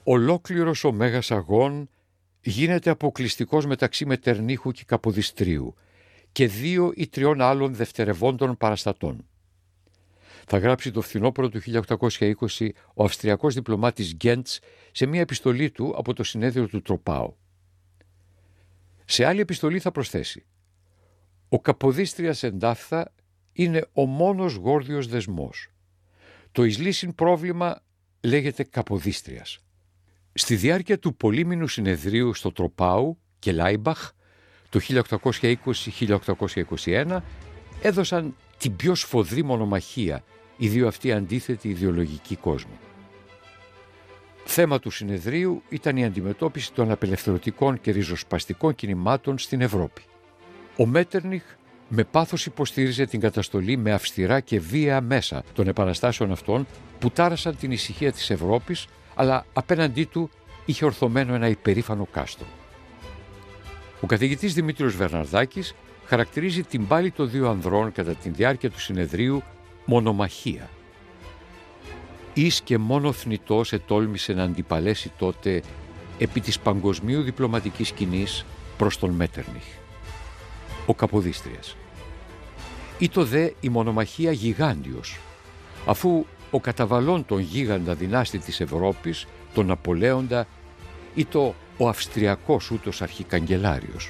Ολόκληρος ο Μέγας Αγών γίνεται αποκλειστικός μεταξύ Μετερνίχου και Καποδιστρίου και 2 ή 3 άλλων δευτερευόντων παραστατών. Θα γράψει το φθινόπωρο του 1820 ο Αυστριακός διπλωμάτης Γκέντς σε μια επιστολή του από το συνέδριο του Τροπάου. Σε άλλη επιστολή θα προσθέσει: «Ο Καποδίστριας εντάφθα είναι ο μόνος γόρδιος δεσμός. Το εις λύσιν πρόβλημα λέγεται Καποδίστριας». Στη διάρκεια του πολύμηνου συνεδρίου στο Τροπάου και Λάιμπαχ το 1820-1821 έδωσαν την πιο σφοδρή μονομαχία οι 2 αυτοί αντίθετοι ιδεολογικοί κόσμοι. Θέμα του συνεδρίου ήταν η αντιμετώπιση των απελευθερωτικών και ριζοσπαστικών κινημάτων στην Ευρώπη. Ο Μέττερνιχ με πάθος υποστήριζε την καταστολή με αυστηρά και βία μέσα των επαναστάσεων αυτών που τάρασαν την ησυχία της Ευρώπης, αλλά απέναντί του είχε ορθωμένο ένα υπερήφανο κάστρο. Ο καθηγητής Δημήτριος Βερναρδάκης χαρακτηρίζει την πάλη των 2 ανδρών κατά τη διάρκεια του συνεδρίου μονομαχία. «Εις και μόνο θνητός ετόλμησε να αντιπαλέσει τότε επί της παγκοσμίου διπλωματικής σκηνής προς τον Μέττερνιχ, ο Καποδίστριας. Ήτο δε η μονομαχία γιγάντιος, αφού ο καταβαλών τον γίγαντα δυνάστη της Ευρώπης, τον Ναπολέοντα, ήτο ο Αυστριακός ούτως αρχικαγκελάριος».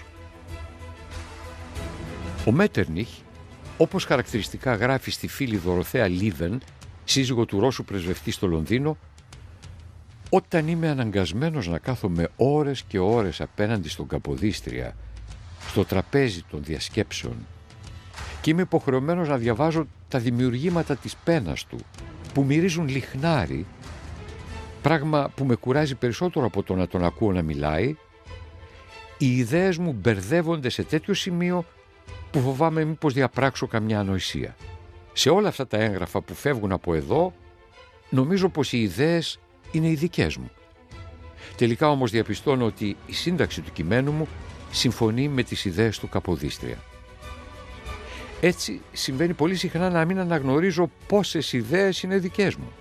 Ο Μέττερνιχ, όπως χαρακτηριστικά γράφει στη φίλη Δωροθέα Λίβεν, σύζυγο του Ρώσου πρεσβευτή στο Λονδίνο, «Όταν είμαι αναγκασμένος να κάθομαι ώρες και ώρες απέναντι στον Καποδίστρια, στο τραπέζι των διασκέψεων, και είμαι υποχρεωμένος να διαβάζω τα δημιουργήματα της πένας του, που μυρίζουν λιχνάρι, πράγμα που με κουράζει περισσότερο από το να τον ακούω να μιλάει, οι ιδέες μου μπερδεύονται σε τέτοιο σημείο που φοβάμαι μήπως διαπράξω καμιά ανοησία. Σε όλα αυτά τα έγγραφα που φεύγουν από εδώ, νομίζω πως οι ιδέες είναι οι δικές μου. Τελικά όμως διαπιστώνω ότι η σύνταξη του κειμένου μου συμφωνεί με τις ιδέες του Καποδίστρια. Έτσι συμβαίνει πολύ συχνά να μην αναγνωρίζω πόσες ιδέες είναι δικές μου».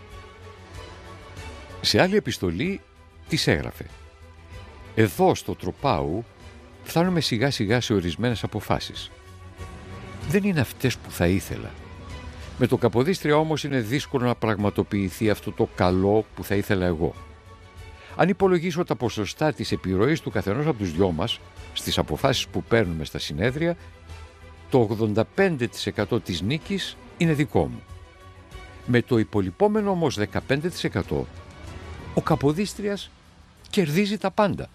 Σε άλλη επιστολή της έγραφε: «Εδώ στο Τροπάου φτάνουμε σιγά σιγά σε ορισμένες αποφάσεις. Δεν είναι αυτές που θα ήθελα. Με το Καποδίστρια όμως είναι δύσκολο να πραγματοποιηθεί αυτό το καλό που θα ήθελα εγώ. Αν υπολογίσω τα ποσοστά της επιρροής του καθενός από τους 2 μας στις αποφάσεις που παίρνουμε στα συνέδρια, το 85% της νίκης είναι δικό μου. Με το υπολοιπόμενο όμως 15% ο Καποδίστριας κερδίζει τα πάντα».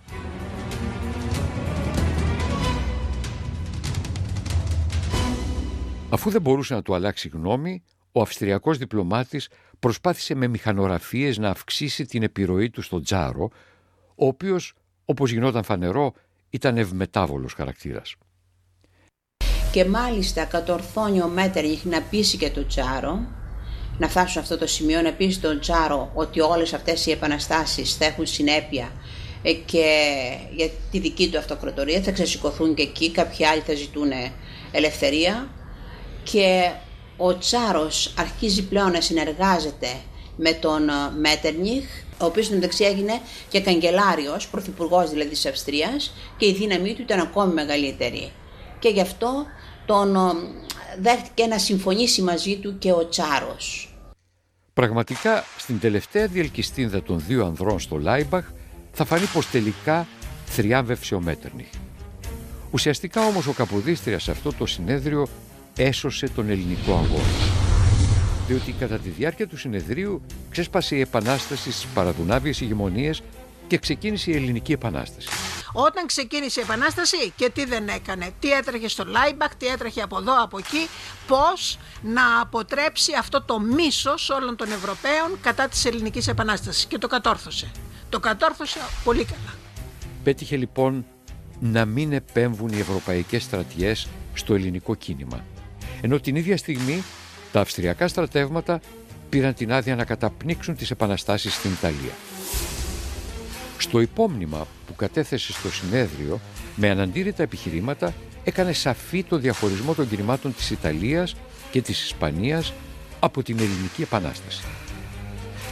Αφού δεν μπορούσε να του αλλάξει γνώμη, ο Αυστριακός διπλωμάτης προσπάθησε με μηχανογραφίες να αυξήσει την επιρροή του στον Τζάρο, ο οποίος, όπως γινόταν φανερό, ήταν ευμετάβολος χαρακτήρας. Και μάλιστα κατορθώνει ο Μέττερνιχ να πείσει και τον Τζάρο, να φτάσουν σε αυτό το σημείο, να πείσει τον Τζάρο ότι όλες αυτές οι επαναστάσεις θα έχουν συνέπεια και για τη δική του αυτοκρατορία, θα ξεσηκωθούν και εκεί, κάποιοι άλλοι θα ζητούν ελευθερία, και ο Τσάρος αρχίζει πλέον να συνεργάζεται με τον Μέττερνιχ, ο οποίος εντωμεταξύ έγινε και καγκελάριος, πρωθυπουργός δηλαδή της Αυστρίας, και η δύναμή του ήταν ακόμη μεγαλύτερη. Και γι' αυτό τον δέχτηκε να συμφωνήσει μαζί του και ο Τσάρος. Πραγματικά στην τελευταία διελκυστίνδα των 2 ανδρών στο Λάιμπαχ θα φανεί πως τελικά θριάμβευσε ο Μέττερνιχ. Ουσιαστικά όμως ο Καποδίστριας σε αυτό το συνέδριο έσωσε τον ελληνικό αγώνα. Διότι κατά τη διάρκεια του συνεδρίου ξέσπασε η επανάσταση στις παραδουνάβιες ηγεμονίες και ξεκίνησε η ελληνική επανάσταση. Όταν ξεκίνησε η επανάσταση, και τι δεν έκανε, τι έτρεχε στο Λάιμπαχ, τι έτρεχε από εδώ, από εκεί, πώς να αποτρέψει αυτό το μίσος όλων των Ευρωπαίων κατά της ελληνικής επανάστασης, και το κατόρθωσε. Το κατόρθωσε πολύ καλά. Πέτυχε λοιπόν να μην επέμβουν οι ευρωπαϊκές στρατιές στο ελληνικό κίνημα, ενώ την ίδια στιγμή τα αυστριακά στρατεύματα πήραν την άδεια να καταπνίξουν τις επαναστάσεις στην Ιταλία. Στο υπόμνημα που κατέθεσε στο συνέδριο με αναντήρητα επιχειρήματα έκανε σαφή το διαχωρισμό των κινημάτων της Ιταλίας και της Ισπανίας από την ελληνική επανάσταση.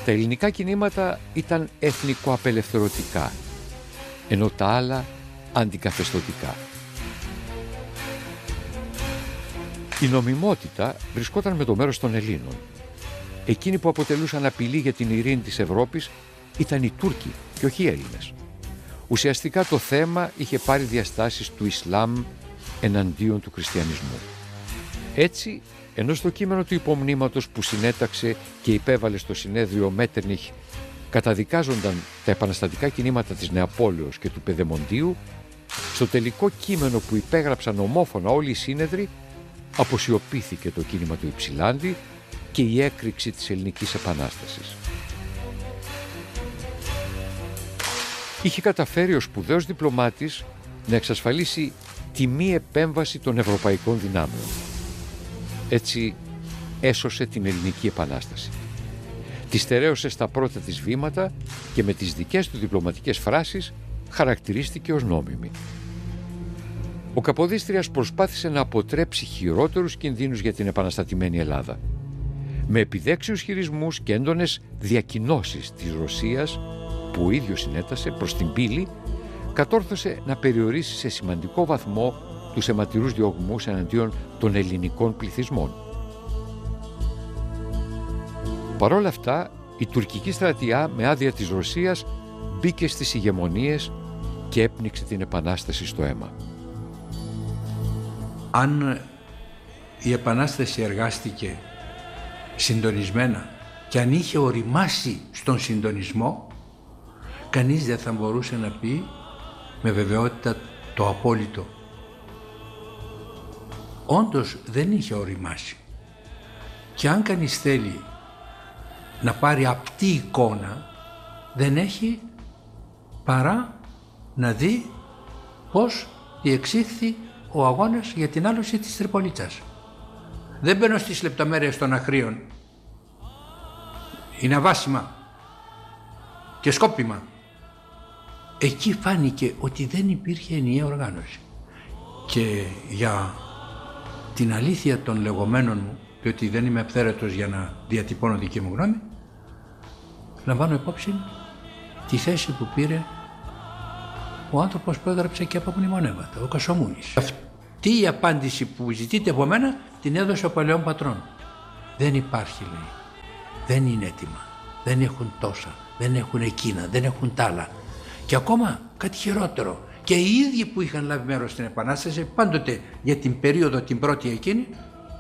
Τα ελληνικά κινήματα ήταν εθνικοαπελευθερωτικά, ενώ τα άλλα αντικαθεστωτικά. Η νομιμότητα βρισκόταν με το μέρος των Ελλήνων. Εκείνοι που αποτελούσαν απειλή για την ειρήνη της Ευρώπης ήταν οι Τούρκοι και όχι οι Έλληνες. Ουσιαστικά το θέμα είχε πάρει διαστάσεις του Ισλάμ εναντίον του χριστιανισμού. Έτσι, ενώ στο κείμενο του υπομνήματος που συνέταξε και υπέβαλε στο συνέδριο Μέττερνιχ καταδικάζονταν τα επαναστατικά κινήματα της Νεαπόλεως και του Πεδεμοντίου, στο τελικό κείμενο που υπέγραψαν ομόφωνα όλοι οι σύνεδροι αποσιωπήθηκε το κίνημα του Υψηλάντη και η έκρηξη της Ελληνικής Επανάστασης. Είχε καταφέρει ο σπουδαίος διπλωμάτης να εξασφαλίσει τη μη επέμβαση των ευρωπαϊκών δυνάμεων. Έτσι έσωσε την Ελληνική Επανάσταση. Τη στερέωσε στα πρώτα της βήματα και με τις δικές του διπλωματικές φράσεις χαρακτηρίστηκε ως νόμιμη. Ο Καποδίστριας προσπάθησε να αποτρέψει χειρότερους κινδύνους για την επαναστατημένη Ελλάδα. Με επιδέξιους χειρισμούς και έντονες διακοινώσεις της Ρωσίας, που ο ίδιος συνέτασε προς την πύλη, κατόρθωσε να περιορίσει σε σημαντικό βαθμό τους αιματηρούς διωγμούς εναντίον των ελληνικών πληθυσμών. Παρ' όλα αυτά, η τουρκική στρατιά με άδεια της Ρωσίας μπήκε στις ηγεμονίες και έπνιξε την επανάσταση στο αίμα. Αν η επανάσταση εργάστηκε συντονισμένα και αν είχε οριμάσει στον συντονισμό, κανείς δεν θα μπορούσε να πει με βεβαιότητα το απόλυτο. Όντως δεν είχε οριμάσει. Και αν κανείς θέλει να πάρει απτή εικόνα, δεν έχει παρά να δει πώς διεξήχθη ο αγώνας για την άλωση της Τριπολίτσας. Δεν μπαίνω στις λεπτομέρειες των Αχρίων. Είναι αβάσιμα και σκόπιμα. Εκεί φάνηκε ότι δεν υπήρχε ενιαία οργάνωση. Και για την αλήθεια των λεγόμενων μου, διότι δεν είμαι ευθέρετος για να διατυπώνω δική μου γνώμη, λαμβάνω υπόψη τη θέση που πήρε ο άνθρωπος που έγραψε και απομνημονεύματα, ο Κασομούνης. Αυτή η απάντηση που ζητείτε από μένα την έδωσε ο παλαιόν πατρόν. Δεν υπάρχει, λέει. Δεν είναι έτοιμα. Δεν έχουν τόσα. Δεν έχουν εκείνα. Δεν έχουν τ' άλλα. Και ακόμα κάτι χειρότερο. Και οι ίδιοι που είχαν λάβει μέρος στην Επανάσταση, πάντοτε για την περίοδο την πρώτη εκείνη,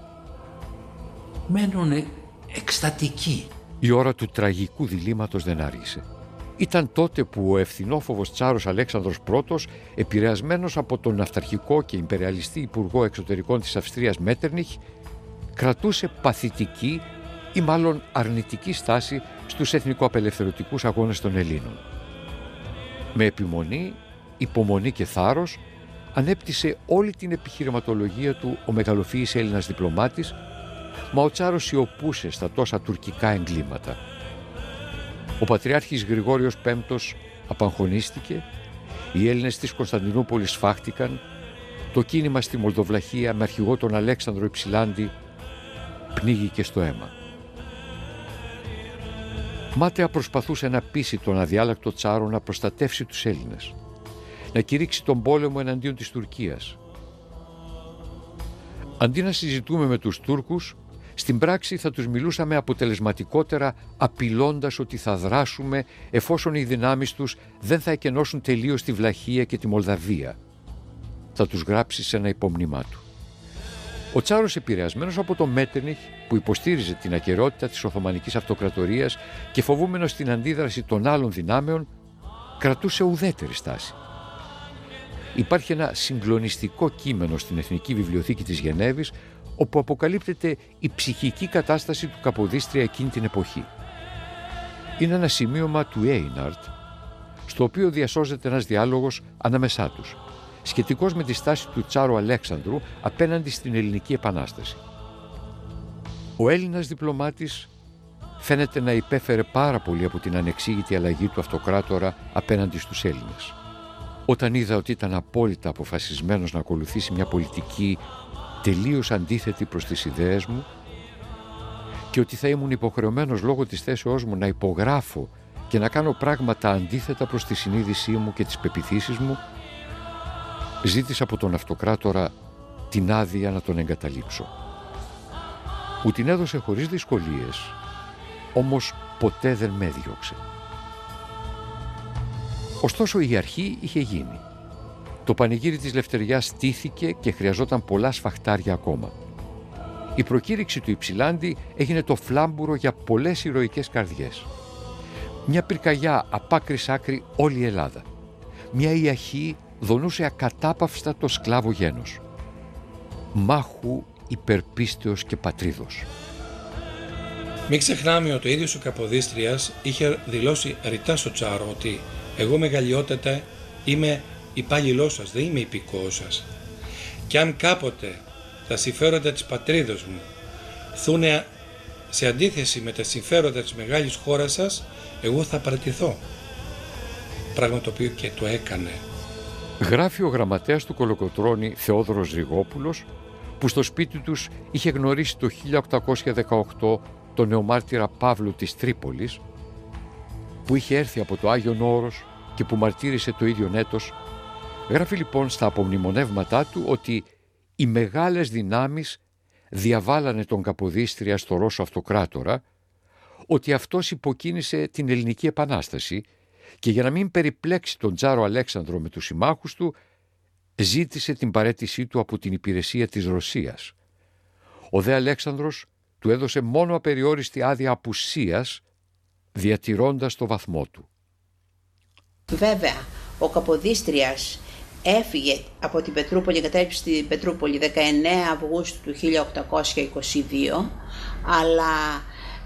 μένουν εκστατικοί. Η ώρα του τραγικού διλήμματος δεν άργησε. Ήταν τότε που ο ευθυνόφοβος Τσάρος Αλέξανδρος Πρώτος, επηρεασμένος από τον ναυταρχικό και ιμπεριαλιστή υπουργό εξωτερικών της Αυστρίας Μέττερνιχ, κρατούσε παθητική ή μάλλον αρνητική στάση στους εθνικοαπελευθερωτικούς αγώνες των Ελλήνων. Με επιμονή, υπομονή και θάρρος ανέπτυσε όλη την επιχειρηματολογία του ο μεγαλοφυής Έλληνας διπλωμάτης, μα ο Τσάρος σιωπούσε στα τόσα τουρκικά εγκλήματα. Ο Πατριάρχης Γρηγόριος Πέμπτος απαγχωνίστηκε, οι Έλληνες της Κωνσταντινούπολης σφάχτηκαν, το κίνημα στη Μολδοβλαχία με αρχηγό τον Αλέξανδρο Υψηλάντη πνίγηκε στο αίμα. Μάταια προσπαθούσε να πείσει τον αδιάλακτο Τσάρο να προστατεύσει τους Έλληνες, να κηρύξει τον πόλεμο εναντίον της Τουρκίας. Αντί να συζητούμε με τους Τούρκους, στην πράξη θα τους μιλούσαμε αποτελεσματικότερα, απειλώντας ότι θα δράσουμε εφόσον οι δυνάμεις τους δεν θα εκενώσουν τελείως τη Βλαχία και τη Μολδαβία. Θα τους γράψει σε ένα υπομνήμά του. Ο Τσάρος, επηρεασμένος από το Μέττερνιχ που υποστήριζε την ακεραιότητα της Οθωμανικής Αυτοκρατορίας και φοβούμενος την αντίδραση των άλλων δυνάμεων, κρατούσε ουδέτερη στάση. Υπάρχει ένα συγκλονιστικό κείμενο στην Εθνική Βιβλιοθήκη της Γενέβης, όπου αποκαλύπτεται η ψυχική κατάσταση του Καποδίστρια εκείνη την εποχή. Είναι ένα σημείωμα του Έιναρτ, στο οποίο διασώζεται ένας διάλογος ανάμεσά τους, σχετικός με τη στάση του Τσάρου Αλέξανδρου απέναντι στην Ελληνική Επανάσταση. Ο Έλληνας διπλωμάτης φαίνεται να υπέφερε πάρα πολύ από την ανεξήγητη αλλαγή του αυτοκράτορα απέναντι στους Έλληνες. Όταν είδα ότι ήταν απόλυτα αποφασισμένος να ακολουθήσει μια πολιτική τελείως αντίθετη προς τις ιδέες μου, και ότι θα ήμουν υποχρεωμένος λόγω της θέσεώς μου να υπογράφω και να κάνω πράγματα αντίθετα προς τη συνείδησή μου και τις πεποιθήσεις μου, ζήτησα από τον αυτοκράτορα την άδεια να τον εγκαταλείψω. Μου την έδωσε χωρίς δυσκολίες, όμως ποτέ δεν με έδιωξε. Ωστόσο η αρχή είχε γίνει. Το πανηγύρι της Λευτεριάς στήθηκε και χρειαζόταν πολλά σφαχτάρια ακόμα. Η προκήρυξη του Υψηλάντη έγινε το φλάμπουρο για πολλές ηρωικές καρδιές. Μια πυρκαγιά απ' άκρη σ' άκρη όλη η Ελλάδα. Μια ιαχή δονούσε ακατάπαυστα το σκλάβο γένος. Μάχου υπερπίστεως και πατρίδος. Μην ξεχνάμε ότι ο ίδιος ο Καποδίστριας είχε δηλώσει ρητά στο Τσάρο ότι εγώ μεγαλειότατα είμαι υπάλληλός σας, δεν είμαι υπηκόος σας. Και αν κάποτε τα συμφέροντα της πατρίδος μου θούν σε αντίθεση με τα συμφέροντα της μεγάλης χώρας σας, εγώ θα παραιτηθώ. Πράγμα το οποίο και το έκανε. Γράφει ο γραμματέας του Κολοκοτρώνη Θεόδωρος Ριγόπουλος, που στο σπίτι τους είχε γνωρίσει το 1818 τον νεομάρτυρα Παύλο της Τρίπολης, που είχε έρθει από το Άγιον Όρος και που μαρτύρησε το ίδιο έτος. Γράφει λοιπόν στα απομνημονεύματά του ότι οι μεγάλες δυνάμεις διαβάλανε τον Καποδίστρια στο Ρώσο Αυτοκράτορα, ότι αυτός υποκίνησε την Ελληνική Επανάσταση και για να μην περιπλέξει τον Τσάρο Αλέξανδρο με τους συμμάχους του, ζήτησε την παραίτησή του από την υπηρεσία της Ρωσίας. Ο δε Αλέξανδρος του έδωσε μόνο απεριόριστη άδεια απουσίας, διατηρώντας το βαθμό του. Βέβαια, ο Καποδίστριας έφυγε από την Πετρούπολη και κατέληψε στην Πετρούπολη 19 Αυγούστου του 1822, αλλά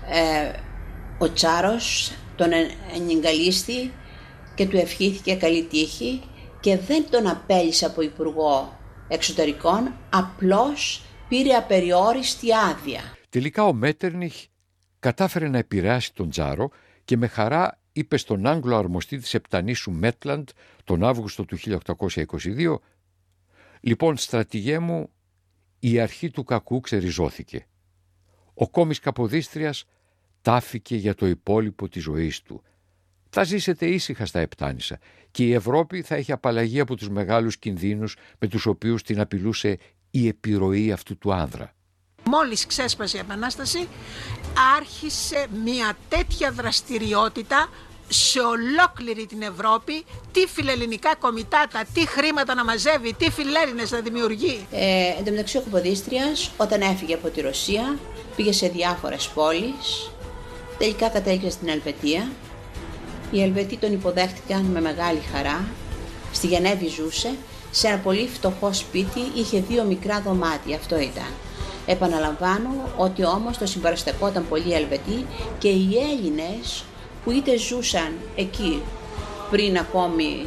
ο Τσάρος τον εγκαλίστη και του ευχήθηκε καλή τύχη και δεν τον απέλυσε από Υπουργό Εξωτερικών, απλώς πήρε απεριόριστη άδεια. Τελικά ο Μέττερνιχ κατάφερε να επηρεάσει τον Τσάρο και με χαρά είπε στον Άγγλο αρμοστή της Επτανήσου Μέτλαντ τον Αύγουστο του 1822 «Λοιπόν, στρατηγέ μου, η αρχή του κακού ξεριζώθηκε. Ο κόμις Καποδίστριας τάφηκε για το υπόλοιπο της ζωής του. Θα ζήσετε ήσυχα στα Επτάνησα και η Ευρώπη θα έχει απαλλαγή από τους μεγάλους κινδύνους με τους οποίους την απειλούσε η επιρροή αυτού του άνδρα». Μόλις ξέσπασε η Επανάσταση, άρχισε μια τέτοια δραστηριότητα σε ολόκληρη την Ευρώπη, τι φιλελληνικά κομιτάτα, τι χρήματα να μαζεύει, τι φιλέλληνες να δημιουργεί. Εν τω μεταξύ ο Καποδίστριας όταν έφυγε από τη Ρωσία πήγε σε διάφορες πόλεις, τελικά κατέληξε στην Ελβετία. Οι Ελβετοί τον υποδέχτηκαν με μεγάλη χαρά, στη Γενέβη ζούσε, σε ένα πολύ φτωχό σπίτι, είχε 2 μικρά δωμάτια, αυτό ήταν. Επαναλαμβάνω ότι όμως το συμπαραστεκόταν πολλοί Ελβετοί και οι Έλληνες που είτε ζούσαν εκεί πριν ακόμη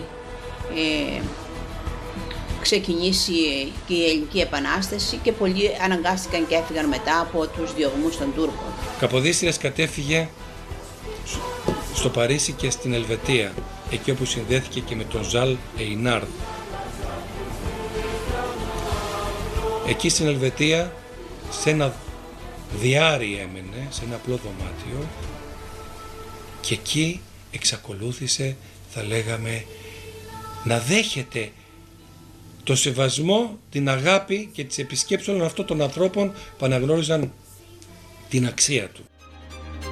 ξεκινήσει και η Ελληνική Επανάσταση και πολλοί αναγκάστηκαν και έφυγαν μετά από τους διωγμούς των Τούρκων. Ο Καποδίστριας κατέφυγε στο Παρίσι και στην Ελβετία, εκεί όπου συνδέθηκε και με τον Ζαλ Εϊνάρδ. Εκεί στην Ελβετία, σε ένα διάρρη έμενε, σε ένα απλό δωμάτιο και εκεί εξακολούθησε, θα λέγαμε, να δέχεται το σεβασμό, την αγάπη και τις επισκέψεις όλων αυτών των ανθρώπων που αναγνώριζαν την αξία του.